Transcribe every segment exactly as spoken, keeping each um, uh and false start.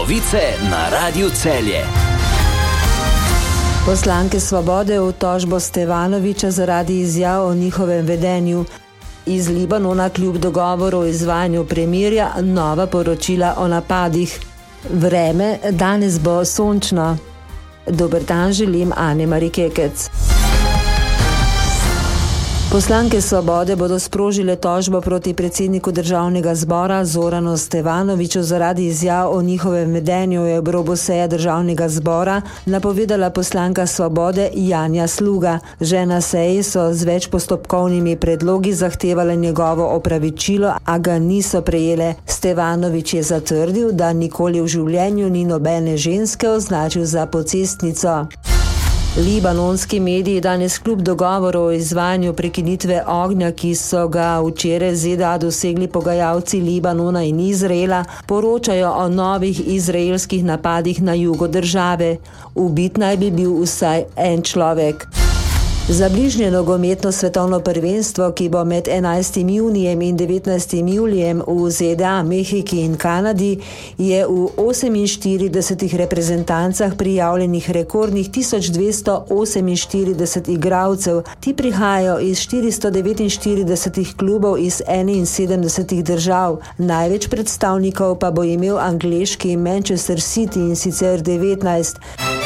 Novice na Radiu Celje. Poslanke Svobode v tožbo Stevanovića zaradi izjav o njihovem vedenju. Iz Libanona kljub dogovoru o izvajanju premirja nova poročila o napadih. Vreme danes bo sončno. Dober dan želim Ane Marikekec. Poslanke Svobode bodo sprožile tožbo proti predsedniku državnega zbora Zoranu Stevanoviću zaradi izjav o njihovem vedenju, je ob robu seje državnega zbora napovedala poslanka Svobode Janja Sluga. Že na seji so z več postopkovnimi predlogi zahtevale njegovo opravičilo, a ga niso prejele. Stevanović je zatrdil, da nikoli v življenju ni nobene ženske označil za pocestnico. Libanonski mediji danes kljub dogovoru o izvajanju prekinitve ognja, ki so ga včeraj Z D A dosegli pogajalci Libanona in Izraela, poročajo o novih izraelskih napadih na jugu države. Ubit naj bi bil vsaj en človek. Za bližnje nogometno svetovno prvenstvo, ki bo med enajstim junijem in devetnajstim julijem v Z D A, Mehiki in Kanadi, je v oseminštiridesetih reprezentancah prijavljenih rekordnih tisoč dvesto oseminštirideset igralcev. Ti prihajajo iz štiristo devetinštiridesetih klubov iz enainsedemdesetih držav. Največ predstavnikov pa bo imel angleški Manchester City, in sicer devetnajst.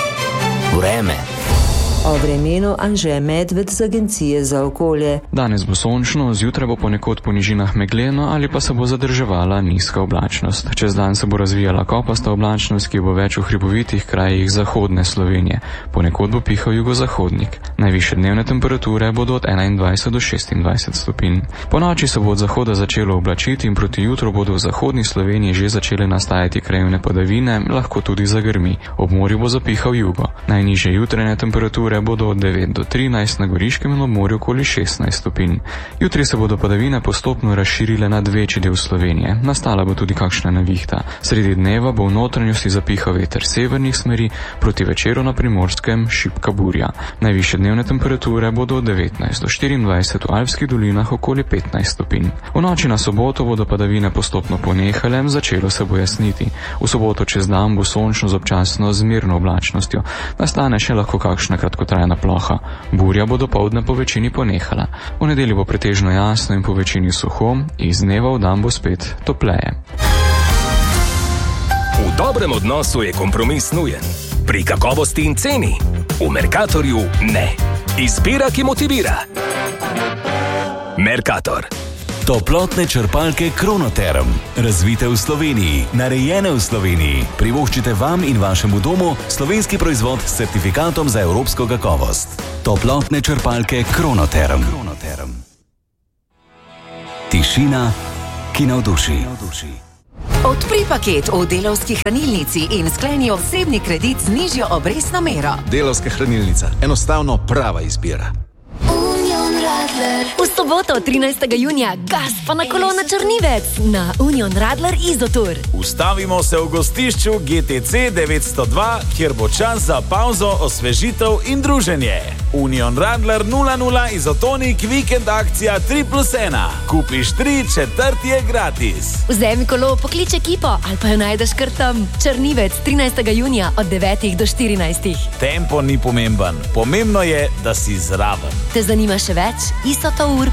Vreme. O vremenu Anže Medved z Agencije za okolje. Danes bo sončno, zjutraj bo ponekod po nižinah megleno ali pa se bo zadrževala nizka oblačnost. Čez dan se bo razvijala kopasta oblačnost, ki bo več v hribovitih krajih zahodne Slovenije. Ponekod bo pihal jugozahodnik. Najvišje dnevne temperature bodo od enaindvajset do šestindvajset stopinj. Po noči se bo od zahoda začelo oblačiti in proti jutru bodo v zahodni Sloveniji že začele nastajati krajevne padavine, lahko tudi zagrmi. Ob morju bo zapihal jugo. Najnižje jutranje temperature bodo od devet do trinajst, na Goriškem in ob morju okoli šestnajst stopinj. Jutri se bodo padavine postopno razširile nad večji del Slovenije. Nastala bo tudi kakšna nevihta. Sredi dneva bo v notranjosti zapihal veter severnih smeri, proti večeru na Primorskem šibka burja. Najvišje dnevne temperature bodo od devetnajst do štiriindvajset, v Alpskih dolinah okoli petnajst stopinj. V noči na soboto bodo padavine postopno ponehale, začelo se bo jasniti. V soboto čez dan bo sončno z občasno zmerno oblačnostjo. Nastane še lahko kakšna kratkotrajna ploha. Burja bo dopoldne po večini ponehala. V nedeljo bo pretežno jasno in po večini suho, iz dneva v dan bo spet topleje. V dobrem odnosu je kompromis nujen. Pri kakovosti in ceni v Mercatorju ne. Izbira, ki motivira. Mercator. Toplotne črpalke Kronoterm. Razvite v Sloveniji, narejene v Sloveniji. Privoščite vam in vašemu domu slovenski proizvod s certifikatom za evropsko kakovost. Toplotne črpalke Kronoterm. Kronoterm. Tišina, ki navduši. Odpri paket v Delavski hranilnici in skleni osebni kredit z nižjo obrestno mero. Delavska hranilnica. Enostavno prava izbira. V soboto, trinajstega junija, gas pa na kolo na Črnivec na Union Radler Izotur. Ustavimo se v gostišču G T C devetsto dva, kjer bo čas za pauzo, osvežitev in druženje. Union Radler nula nula Izotonik vikend akcija tri plus ena. Kupiš tri, četrti je gratis. Vzemi kolo, poklič ekipo ali pa jo najdeš kar tam. Črnivec, trinajstega junija od devetih do štirinajstih. Tempo ni pomemben, pomembno je, da si zraven. Te zanima še več? Isto to ur